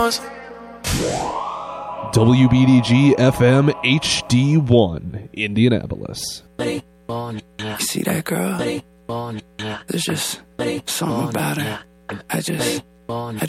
WBDG FM HD1, Indianapolis. You see that girl? There's just something about her. I just